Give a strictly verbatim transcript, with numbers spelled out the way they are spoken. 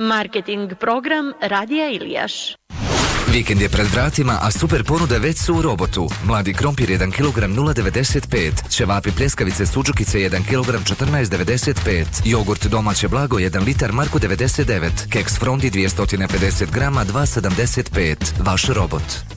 Marketing program Radija Ilijaš. Vikend je pred vratima, a super ponude već su u Robotu. Mladi krompir jedan kilogram nula devedeset pet, ćevapi pljeskavice suđukice jedan kilogram četrnaest devedeset pet, jogurt domaće blago jedan litar Marku devedeset devet, keks Frondi dvjesto pedeset grama dva sedamdeset pet. Vaš Robot.